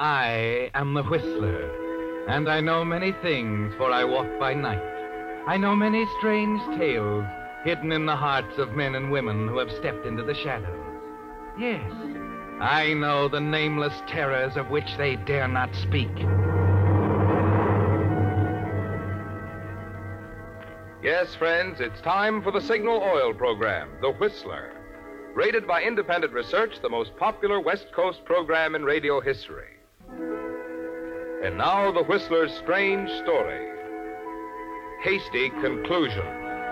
I am the Whistler, and I know many things, for I walk by night. I know many strange tales hidden in the hearts of men and women who have stepped into the shadows. Yes, I know the nameless terrors of which they dare not speak. Yes, friends, it's time for the Signal Oil program, The Whistler. Rated by independent research, the most popular West Coast program in radio history. And now, The Whistler's strange story. Hasty conclusion.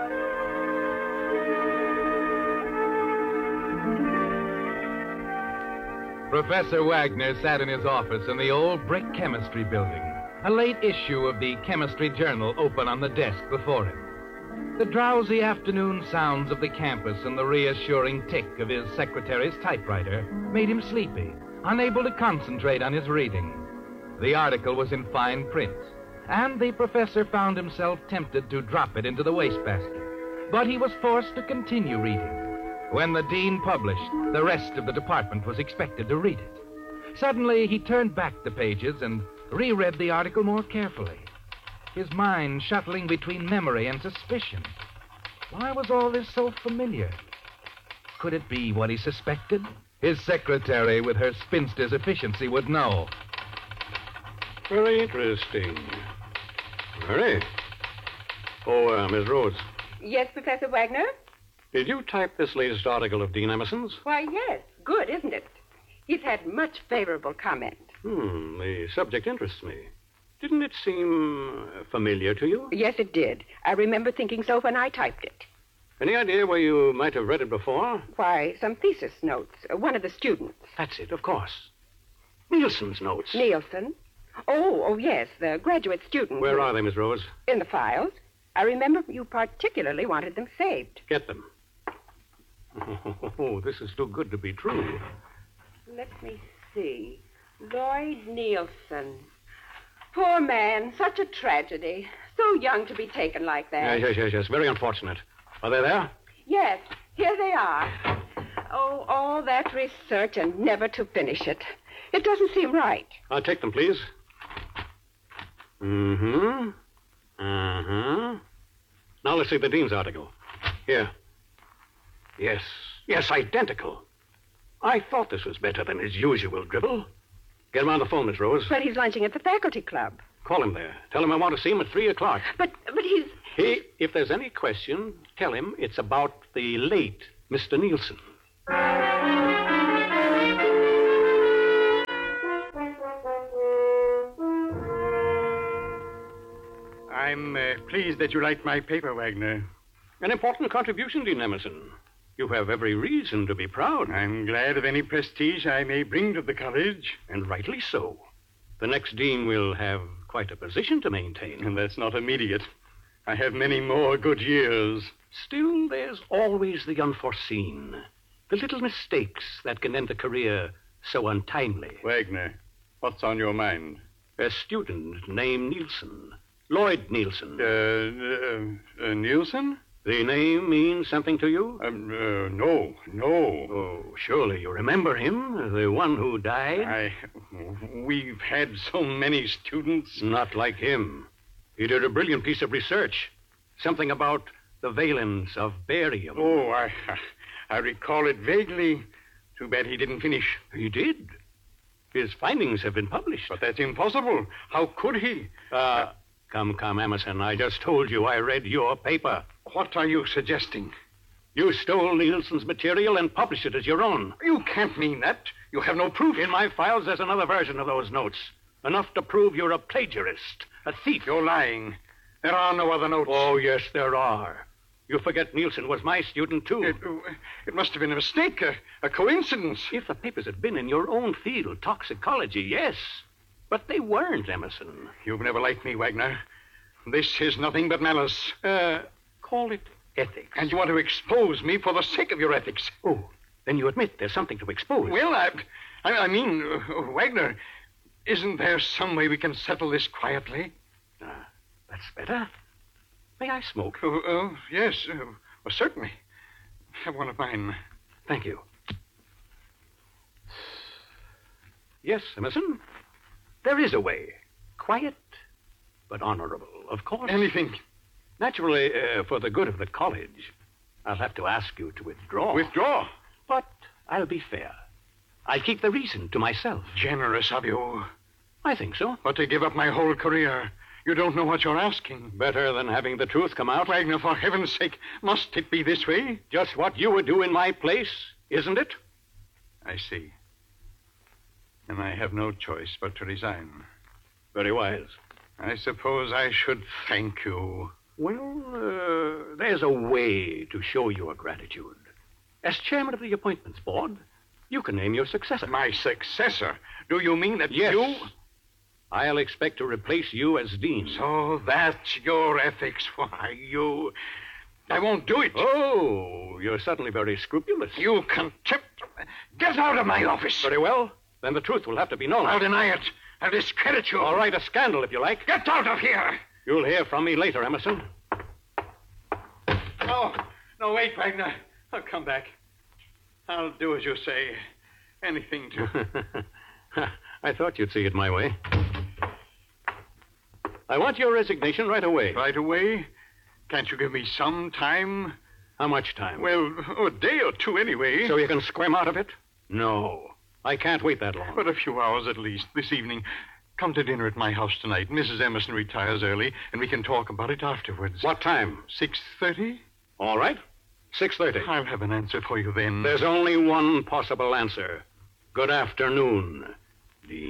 Professor Wagner sat in his office in the old brick chemistry building, a late issue of the Chemistry Journal open on the desk before him. The drowsy afternoon sounds of the campus and the reassuring tick of his secretary's typewriter made him sleepy, unable to concentrate on his reading. The article was in fine print, and the professor found himself tempted to drop it into the wastebasket. But he was forced to continue reading. When the dean published, the rest of the department was expected to read it. Suddenly, he turned back the pages and reread the article more carefully, his mind shuttling between memory and suspicion. Why was all this so familiar? Could it be what he suspected? His secretary, with her spinster's efficiency, would know. Very interesting. Very. Oh, Miss Rhodes. Yes, Professor Wagner? Did you type this latest article of Dean Emerson's? Why, yes. Good, isn't it? He's had much favorable comment. The subject interests me. Didn't it seem familiar to you? Yes, it did. I remember thinking so when I typed it. Any idea where you might have read it before? Why, some thesis notes. One of the students. That's it, of course. Nielsen's notes. Nielsen? Oh, yes, the graduate student. Where are they, Miss Rhodes? In the files. I remember you particularly wanted them saved. Get them. Oh, this is too good to be true. Let me see. Lloyd Nielsen. Poor man, such a tragedy. So young to be taken like that. Yes. Very unfortunate. Are they there? Yes, here they are. Oh, all that research and never to finish it. It doesn't seem right. I'll take them, please. Now let's see the dean's article. Here. Yes, identical. I thought this was better than his usual dribble. Get him on the phone, Miss Rose. But he's lunching at the faculty club. Call him there. Tell him I want to see him at 3 o'clock. But he's... If there's any question, tell him it's about the late Mr. Nielsen. I'm pleased that you liked my paper, Wagner. An important contribution, Dean Emerson. You have every reason to be proud. I'm glad of any prestige I may bring to the college. And rightly so. The next dean will have quite a position to maintain. And that's not immediate. I have many more good years. Still, there's always the unforeseen. The little mistakes that can end a career so untimely. Wagner, what's on your mind? A student named Nielsen. Lloyd Nielsen. Nielsen? The name means something to you? No. Oh, surely you remember him, the one who died? We've had so many students. Not like him. He did a brilliant piece of research. Something about the valence of barium. Oh, I recall it vaguely. Too bad he didn't finish. He did. His findings have been published. But that's impossible. How could he? Come, Emerson. I just told you I read your paper. What are you suggesting? You stole Nielsen's material and published it as your own. You can't mean that. You have no proof. In my files, there's another version of those notes. Enough to prove you're a plagiarist, a thief. You're lying. There are no other notes. Oh, yes, there are. You forget Nielsen was my student, too. It must have been a mistake, a coincidence. If the papers had been in your own field, toxicology, yes. But they weren't, Emerson. You've never liked me, Wagner. This is nothing but malice. Call it ethics. And you want to expose me for the sake of your ethics. Oh, then you admit there's something to expose. Well, I mean, Wagner, isn't there some way we can settle this quietly? That's better. May I smoke? Yes, certainly. Have one of mine. Thank you. Yes, Emerson? There is a way. Quiet, but honorable, of course. Anything. Naturally, for the good of the college, I'll have to ask you to withdraw. Withdraw? But I'll be fair. I'll keep the reason to myself. Generous of you. I think so. But to give up my whole career, you don't know what you're asking. Better than having the truth come out. Wagner, for heaven's sake, must it be this way? Just what you would do in my place, isn't it? I see. And I have no choice but to resign. Very wise. I suppose I should thank you. Well, there's a way to show your gratitude. As chairman of the appointments board, you can name your successor. My successor? Do you mean that Yes. you... I'll expect to replace you as dean. So that's your ethics. Why, you... I won't do it. Oh, you're suddenly very scrupulous. You contempt... Get out of my office. Very well. Then the truth will have to be known. I'll deny it. I'll discredit you. All right, a scandal if you like. Get out of here. You'll hear from me later, Emerson. No, wait, Wagner. I'll come back. I'll do as you say. Anything to... I thought you'd see it my way. I want your resignation right away. Right away? Can't you give me some time? How much time? Well, a day or two anyway. So you can squirm out of it? No. I can't wait that long. But a few hours at least, this evening. Come to dinner at my house tonight. Mrs. Emerson retires early, and we can talk about it afterwards. What time? 6:30? All right. 6:30. I'll have an answer for you then. There's only one possible answer. Good afternoon, Dean.